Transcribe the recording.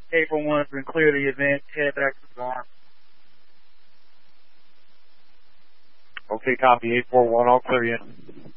841's been clear the event. Head back to the barn. Okay, copy. 841, I'll clear you.